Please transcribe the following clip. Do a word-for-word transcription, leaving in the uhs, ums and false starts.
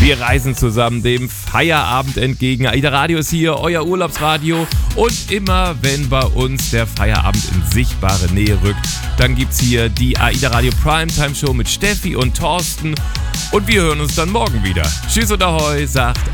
Wir reisen zusammen dem Feierabend entgegen. AIDA Radio ist hier, euer Urlaubsradio. Und immer wenn bei uns der Feierabend in sichtbare Nähe rückt, dann gibt's hier die AIDA Radio Primetime Show mit Steffi und Thorsten. Und wir hören uns dann morgen wieder. Tschüss und Ahoi, sagt